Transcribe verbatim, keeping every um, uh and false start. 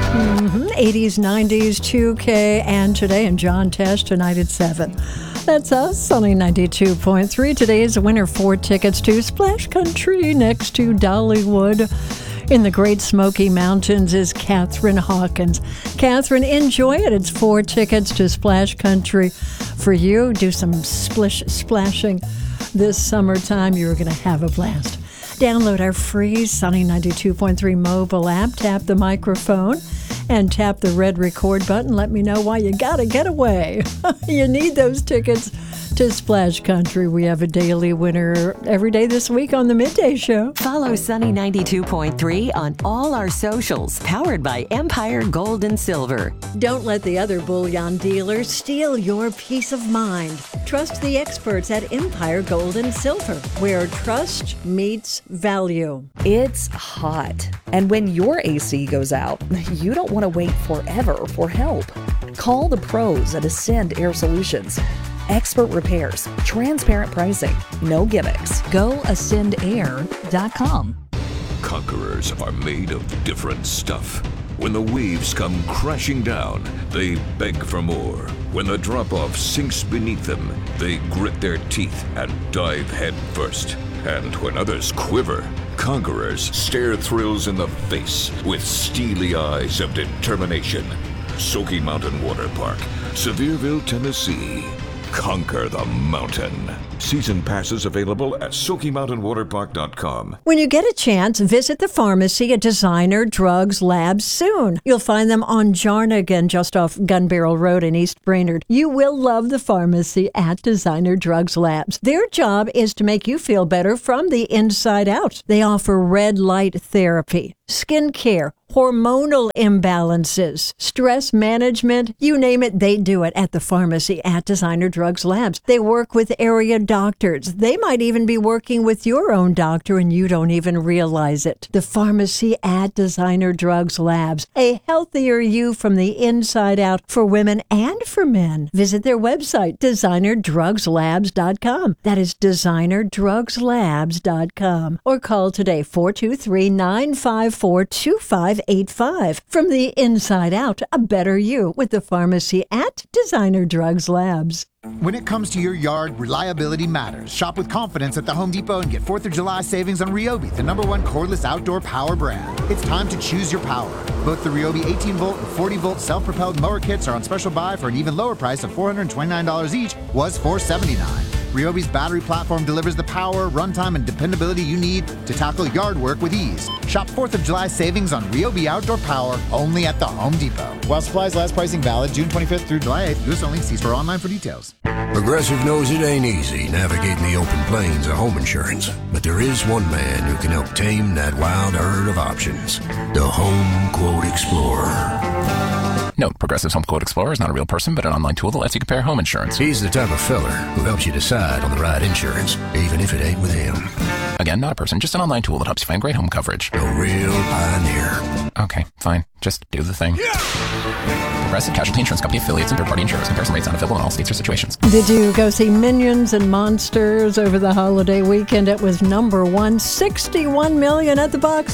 Mm-hmm. eighties, nineties, two K, and today in John Tesh tonight at seven. That's us, Sunny ninety-two point three. Today is a winner four tickets to Splash Country next to Dollywood. In the Great Smoky Mountains is Catherine Hawkins. Catherine, enjoy it. It's four tickets to Splash Country for you. Do some splish splashing this summertime. You're going to have a blast. Download our free Sunny ninety-two point three mobile app. Tap the microphone and tap the red record button. Let me know why you got to get away. You need those tickets to Splash Country. We have a daily winner every day this week on the Midday Show. Follow Sunny ninety-two point three on all our socials, powered by Empire Gold and Silver. Don't let the other bullion dealers steal your peace of mind. Trust the experts at Empire Gold and Silver, where trust meets value. It's hot, and when your A C goes out, you don't want to wait forever for help. Call the pros at Ascend Air Solutions. Expert repairs, transparent pricing, no gimmicks. Go ascend air dot com. Conquerors are made of different stuff. When the waves come crashing down, they beg for more. When the drop-off sinks beneath them, they grit their teeth and dive head first. And when others quiver, conquerors stare thrills in the face with steely eyes of determination. Smoky Mountain Water Park, Sevierville, Tennessee. Conquer the mountain. Season passes available at Smoky Mountain Water Park dot com. When you get a chance, visit the pharmacy at Designer Drugs Labs soon. You'll find them on Jarnigan, just off Gun Barrel Road in East Brainerd. You will love the pharmacy at Designer Drugs Labs. Their job is to make you feel better from the inside out. They offer red light therapy, skin care, hormonal imbalances, stress management, you name it, they do it at the pharmacy at Designer Drugs Labs. They work with area doctors. They might even be working with your own doctor and you don't even realize it. The pharmacy at Designer Drugs Labs. A healthier you from the inside out for women and for men. Visit their website, designer drugs labs dot com. That is designer drugs labs dot com. Or call today, four two three, nine five four, two five eight five. From the inside out, a better you with the pharmacy at Designer Drugs Labs. When it comes to your yard, reliability matters. Shop with confidence at the Home Depot and get fourth of July savings on Ryobi, the number one cordless outdoor power brand. It's time to choose your power. Both the Ryobi eighteen volt and forty volt self-propelled mower kits are on special buy for an even lower price of four hundred twenty-nine dollars each, was four hundred seventy-nine dollars. Ryobi's battery platform delivers the power, runtime, and dependability you need to tackle yard work with ease. Shop fourth of July savings on Ryobi outdoor power only at the Home Depot. While supplies last, pricing valid June twenty-fifth through July eighth. U S only. See store online for details. Progressive knows it ain't easy navigating the open plains of home insurance, but there is one man who can help tame that wild herd of options. The Home Quote Explorer. Note, Progressive's Home Quote Explorer is not a real person, but an online tool that lets you compare home insurance. He's the type of fella who helps you decide on the right insurance, even if it ain't with him. Again, not a person, just an online tool that helps you find great home coverage. A real pioneer. Okay, fine. Just do the thing. Yeah! Progressive Casualty Insurance Company affiliates and third-party insurers. Comparison rates not available in all states or situations. Did you go see Minions and Monsters over the holiday weekend? It was number one, sixty-one million at the box